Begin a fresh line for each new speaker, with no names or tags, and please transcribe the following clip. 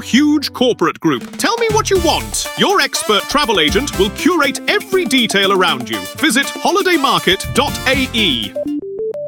huge corporate group. Tell me what you want. Your expert travel agent will curate every detail around you. Visit holidaymarket.ae.